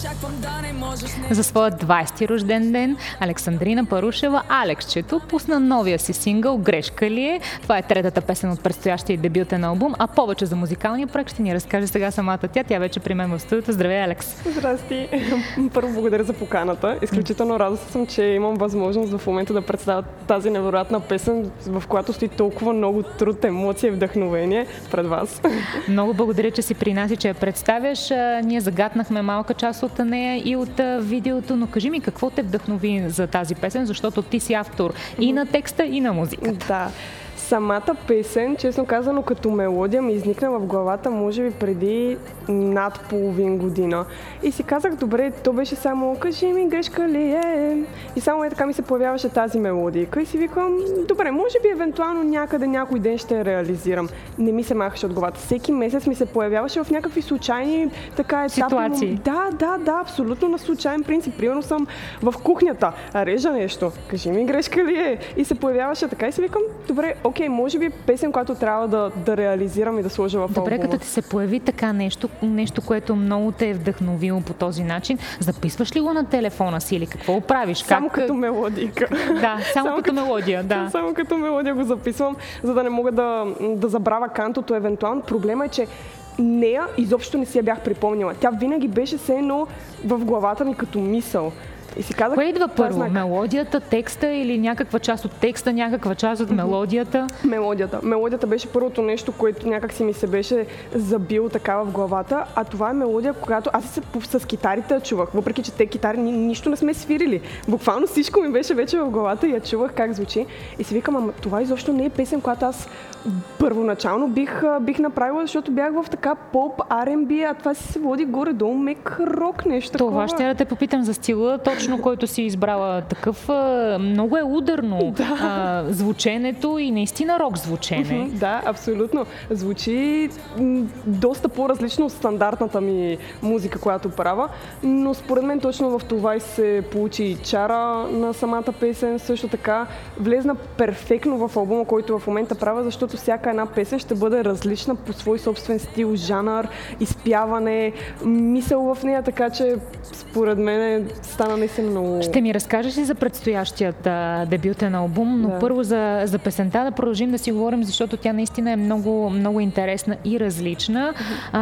За своя 20-ти рожден ден Александрина Парушева, Алексчето, пусна новия си сингъл "Грешка ли е?". Това е третата песен от предстоящия дебютен албум, а повече за музикалния проект ще ни разкаже сега самата тя. Тя вече при мен в студиото. Здравей, Алекс! Здрасти! Първо благодаря за поканата. Изключително радостна съм, че имам възможност в момента да представя тази невероятна песен, в която стои толкова много труд, емоция и вдъхновение пред вас. Много благодаря, че си при нас и че я представяш. Ние загатнахме малка част от нея и от видеото, но кажи ми какво те вдъхнови за тази песен, защото ти си автор и на текста, и на музиката. Да. Самата песен, честно казано, като мелодия ми изникна в главата, може би преди над половин година. И си казах, добре, то беше само "Кажи ми, грешка ли е?" И само така ми се появяваше тази мелодика и си викам, добре, може би евентуално някъде някой ден ще я реализирам. Не ми се махаше от главата. Всеки месец ми се появяваше в някакви случайни етапи. Ситуации. Да, абсолютно на случайен принцип. Примерно съм в кухнята, режа нещо, кажи ми, грешка ли е? И се появяваше така и си викам, добре, окей, може би песен, която трябва да реализирам и да сложа в албума. Добре, като ти се появи така нещо, което много те е вдъхновило по този начин, записваш ли го на телефона си или какво правиш? Само като мелодика. Да, само като мелодия, да. Само като мелодия го записвам, за да не мога да забравя кантото евентуално. Проблема е, че нея изобщо не си я бях припомнила. Тя винаги беше все едно в главата ми като мисъл. И си казах, кое идва първо? Мелодията, текста или някаква част от текста, някаква част от мелодията? Мелодията. Мелодията беше първото нещо, което някак си ми се беше забило така в главата, а това е мелодия, която аз с китарите чувах, въпреки че те китари нищо не сме свирили. Буквално всичко ми беше вече в главата и я чувах как звучи. И си викам, ама това изобщо не е песен, която аз първоначално бих направила, защото бях в така поп, R&B, а това си се води горе-долу мек рок нещо. Това ще да те попитам за стила, точно който си избрала такъв. Много е ударно звученето и наистина рок звучене. Да, абсолютно. Звучи доста по-различно от стандартната ми музика, която правя, но според мен точно в това и се получи и чара на самата песен. Също така влезна перфектно в албума, който в момента правя, защото всяка една песен ще бъде различна по свой собствен стил, жанър, изпяване, мисъл в нея, така че според мен стана наистина много... Ще ми разкажеш ли за предстоящият дебютен албум, но първо за песента да продължим да си говорим, защото тя наистина е много, много интересна и различна.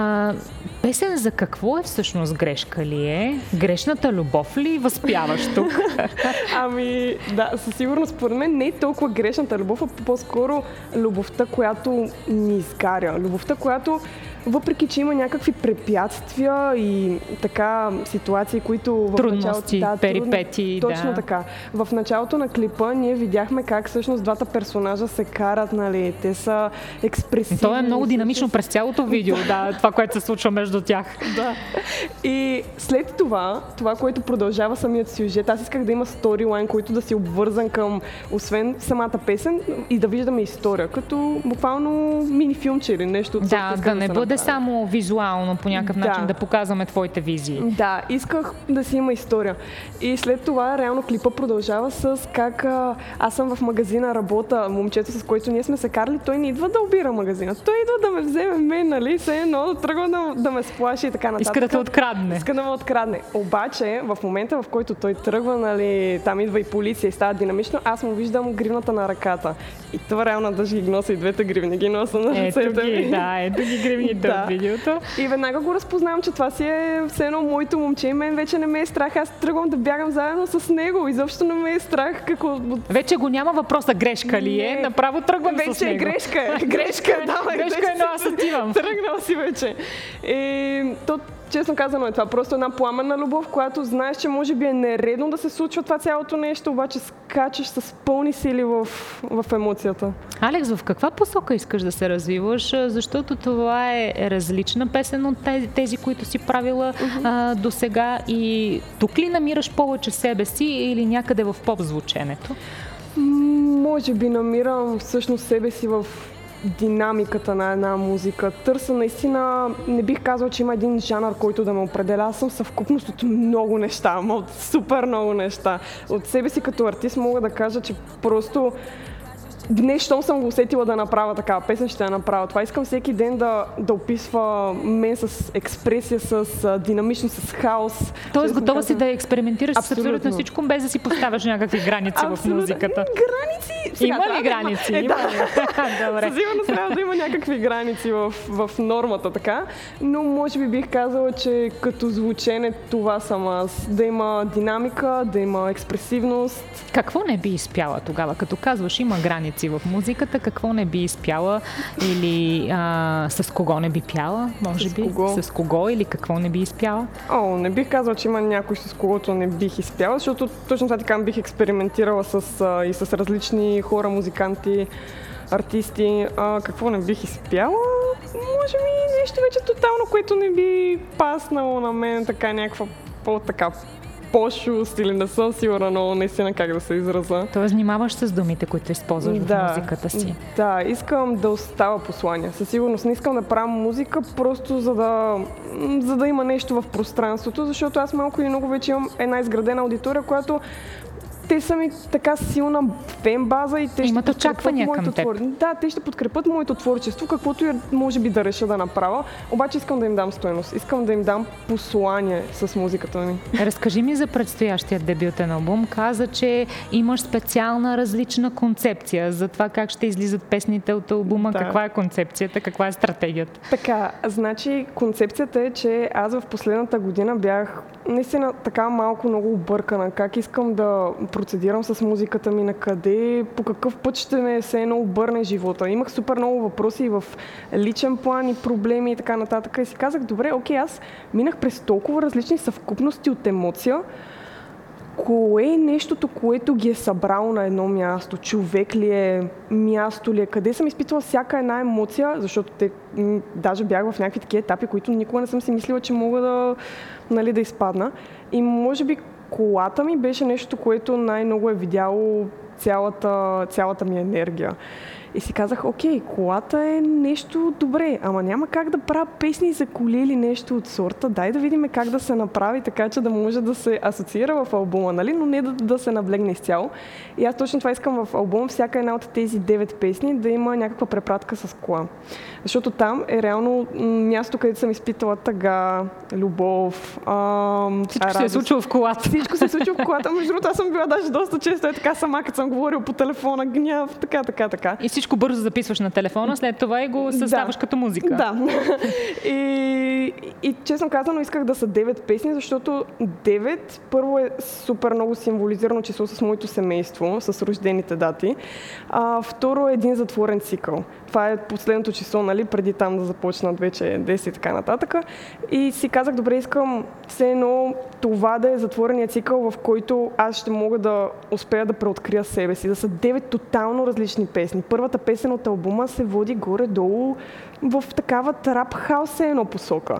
Песен за какво е всъщност "Грешка ли е"? Грешната любов ли възпяваш тук? Ами, да, със сигурност според мен не е толкова грешната любов, а по-скоро любовта, която ни изгаря. Любовта, която въпреки че има някакви препятствия и така ситуации, които в трудности, началото... перипетии, точно така. В началото на клипа ние видяхме как всъщност двата персонажа се карат, нали, те са експресивни. То е много динамично през цялото видео, да, това, което се случва между тях. Да. И след това, което продължава самият сюжет, аз исках да има сторилайн, който да си обвързан към, освен самата песен, и да виждаме история, като буквално мини-филмче или нещо. Да не бъде само визуално по някакъв начин да показваме твоите визии. Да, исках да си има история. И след това реално клипа продължава с как аз съм в магазина, работа, момчето, с който ние сме се карали, той не идва да обира магазина. Той идва да ме вземе мен, нали, все едно тръгва да ме сплаши и така нататък. Иска да те открадне. Иска да ме открадне. Обаче, в момента, в който той тръгва, нали, там идва и полиция и става динамично, аз му виждам гривната на ръката. И това реално даже ги носа и двете гривни, ги носа на ръцете ми. Ето ги гривните от видеото. И веднага го разпознавам, че това си е все едно моето момче и мен вече не ме е страх. Аз тръгвам да бягам заедно с него. Изобщо не ме е страх. Вече го няма въпроса "грешка ли е", направо тръгвам с него. Грешка е, грешка е, но аз отивам. Тръгнал си вече. И то, честно казано е това просто една пламенна любов, която знаеш, че може би е нередно да се случва това цялото нещо, обаче скачаш с пълни сили в емоцията. Алекс, в каква посока искаш да се развиваш? Защото това е различна песен от тези, които си правила до сега, и тук ли намираш повече себе си или някъде в поп звученето? Може би намирам всъщност себе си в динамиката на една музика. Търся наистина, не бих казал, че има един жанр, който да ме определя. Аз съм съвкупност от много неща, от супер много неща. От себе си като артист мога да кажа, че просто днес, щом съм го усетила да направя такава песен, ще я направя. Това искам всеки ден да описва мен с експресия, с динамичност, с хаос. Тоест готова си да експериментираш с абсолютно всичко, без да си поставяш някакви граници в музиката. Граници? Сега, има ли граници? Добре. Със сигурност трябва да има някакви граници в нормата, така. Но може би бих казала, че като звучене това съм аз. Да има динамика, да има експресивност. Какво не би изпяла тогава? Като казваш, има граници в музиката, какво не би изпяла? Или с кого не би пяла? Може би? С кого или какво не би изпяла? Не бих казала, че има някой с когото не бих изпяла, защото точно това така бих експериментирала и с различни хора, музиканти, артисти. Какво не бих изпяла? Може би нещо вече тотално, което не би паснало на мен, така някаква по-така по-шуст или не съм сигурна, но наистина как да се израза. Тоест внимаваш с думите, които използваш в музиката си. Да, искам да остава послание. Със сигурност не искам да правя музика просто за да има нещо в пространството, защото аз малко или много вече имам една изградена аудитория, която те са ми така силна фен база и те имат очаквания към теб. Да, те ще подкрепят моето творчество, каквото и може би да реша да направя. Обаче искам да им дам стойност. Искам да им дам послание с музиката ми. Разкажи ми за предстоящия дебютен албум. Каза, че имаш специална различна концепция за това как ще излизат песните от албума. Да. Каква е концепцията? Каква е стратегията? Така, значи концепцията е, че аз в последната година бях наистина така малко много объркана. Как искам да процедирам с музиката ми, на къде, по какъв път ще ме се едно обърне живота. Имах супер много въпроси и в личен план и проблеми и така нататък. И си казах, добре, окей, аз минах през толкова различни съвкупности от емоция. Кое е нещото, което ги е събрало на едно място? Човек ли е? Място ли е? Къде съм изпитвала всяка една емоция? Защото даже бях в някакви такива етапи, които никога не съм си мислила, че мога да изпадна. И може би колата ми беше нещо, което най-много е видяло цялата ми енергия. И си казах, окей, колата е нещо добре, ама няма как да правя песни за коли или нещо от сорта. Дай да видим как да се направи така, че да може да се асоциира в албума, нали? Но не да се наблегне изцяло. И аз точно това искам в албума, всяка една от тези 9 песни да има някаква препратка с кола. Защото там е реално място, където съм изпитала тъга, любов, всичко се е случило в колата. Всичко се е случило в колата. Между другото, аз съм била даже доста често така сама, като съм говорила по телефона, гняв, така. И всичко бързо записваш на телефона, след това и го съставаш като музика. Да. И честно казано, исках да са 9 песни, защото 9 първо е супер много символизирано число с моето семейство, с рождените дати. Второ е един затворен цикъл. Това е последното число, нали, преди там да започнат вече 10 и така нататък. И си казах, добре, искам все едно това да е затворения цикъл, в който аз ще мога да успея да преоткрия себе си. Да са 9 тотално различни песни. Първата песен от албума се води горе-долу в такава трап-хаус едно посока.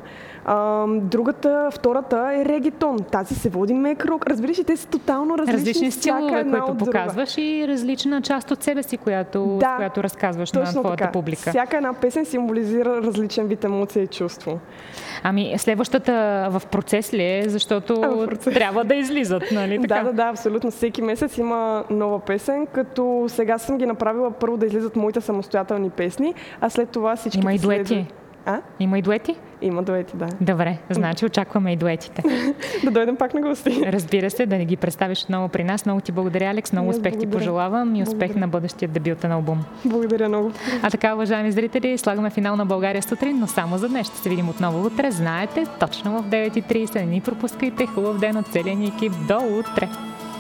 Втората е регетон. Тази се води мек-рок. Разбираш ли, те са тотално различни стилове, които показваш и различна част от себе си, която разказваш на твоята публика. Всяка една песен символизира различен вид емоция и чувство. Ами следващата в процес ли е? Защото трябва да излизат, нали така? Да, абсолютно. Всеки месец има нова песен, като сега съм ги направила първо да излизат моите самостоятелни песни, а след това всички... Има и дуети? Има и дуети? Има дуети, да. Добре, значи очакваме и дуетите. Да дойдем пак на гости. Разбира се, да не ги представиш отново при нас. Много ти благодаря, Алекс. Много успех ти пожелавам и успех на бъдещия дебютен албум. Благодаря много. А така, уважаеми зрители, слагаме финал на България сутрин, но само за днес. Ще се видим отново утре. Знаете, точно в 9:30. Не ни пропускайте. Хубав ден от целия ни екип. До утре!